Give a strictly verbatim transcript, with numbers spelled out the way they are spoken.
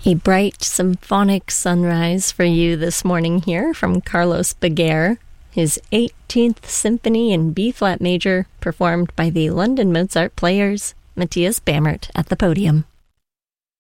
A bright symphonic sunrise for you this morning here from Carlos Beguer, his eighteenth Symphony in B-flat major, performed by the London Mozart Players. Matthias Bammert at the podium.